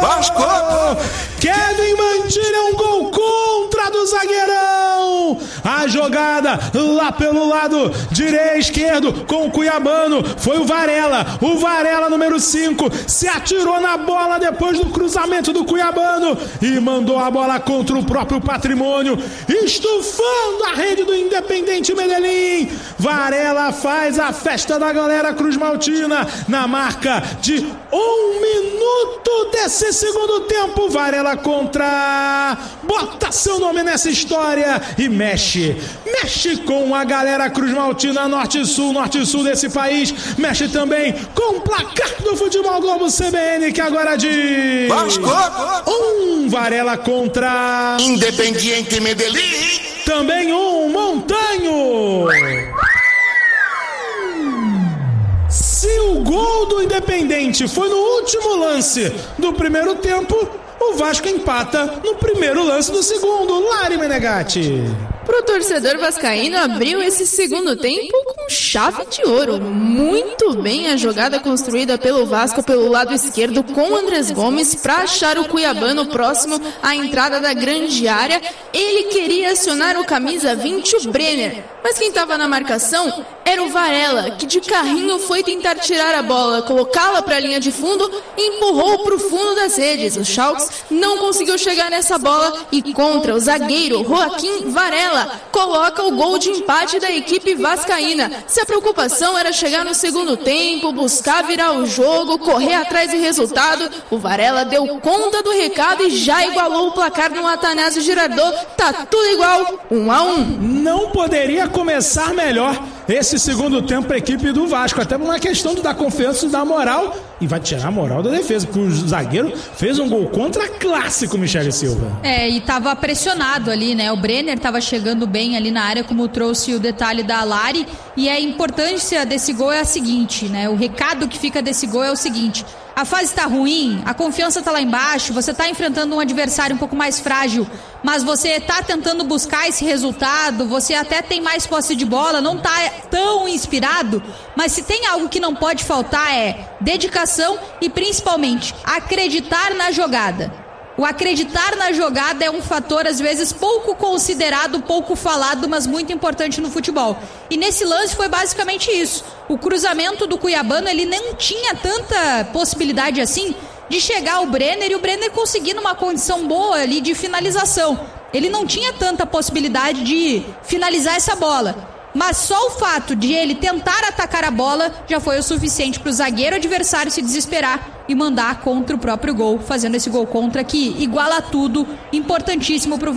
Vasco! Kevin Mantilha, um gol contra do zagueirão. A jogada lá pelo lado esquerdo com o cuiabano. Foi o Varela. O Varela, número 5, se atirou na bola depois do cruzamento do cuiabano e mandou a bola contra o próprio Patrimônio, estufando a rede do Independente Medellín. Varela faz a festa da galera cruzmaltina na marca de 1 minuto desse segundo tempo. Varela contra, bota seu nome nessa história e mexe com a galera cruzmaltina, norte e sul desse país, mexe também com o placar do Futebol Globo CBN, que agora diz Vasco! Varela contra Independiente Medellín. também Montanho. Se o gol do Independente foi no último lance do primeiro tempo, o Vasco empata no primeiro lance do segundo. Lari Menegatti. Pro torcedor vascaíno, abriu esse segundo tempo com chave de ouro. Muito bem a jogada construída pelo Vasco pelo lado esquerdo com Andrés Gomes para achar o cuiabano próximo à entrada da grande área. Ele queria acionar o camisa 20, o Brenner, mas quem estava na marcação era o Varela, que de carrinho foi tentar tirar a bola, colocá-la para a linha de fundo e empurrou para o fundo das redes. O Schalks não conseguiu chegar nessa bola e contra o zagueiro Joaquim Varela coloca o gol de empate da equipe vascaína. Se a preocupação era chegar no segundo tempo, buscar virar o jogo, correr atrás de resultado, o Varela deu conta do recado e já igualou o placar no Atanásio Girardot. Tá tudo igual, 1-1. Não poderia começar melhor esse segundo tempo para a equipe do Vasco, até por uma questão de dar confiança e dar moral, e vai tirar a moral da defesa, porque o zagueiro fez um gol contra clássico, Michele Silva. E tava pressionado ali, né? O Brenner tava chegando bem ali na área, como trouxe o detalhe da Lari, e a importância desse gol é a seguinte, né? O recado que fica desse gol é o seguinte: a fase tá ruim, a confiança tá lá embaixo, você tá enfrentando um adversário um pouco mais frágil, mas você tá tentando buscar esse resultado, você até tem mais posse de bola, não tá tão inspirado, mas se tem algo que não pode faltar é dedicação e principalmente acreditar na jogada. O acreditar na jogada é um fator, às vezes, pouco considerado, pouco falado, mas muito importante no futebol. E nesse lance foi basicamente isso. O cruzamento do cuiabano, ele não tinha tanta possibilidade assim de chegar ao Brenner, e o Brenner conseguindo uma condição boa ali de finalização. Ele não tinha tanta possibilidade de finalizar essa bola. Mas só o fato de ele tentar atacar a bola já foi o suficiente para o zagueiro adversário se desesperar e mandar contra o próprio gol, fazendo esse gol contra que iguala tudo, importantíssimo para o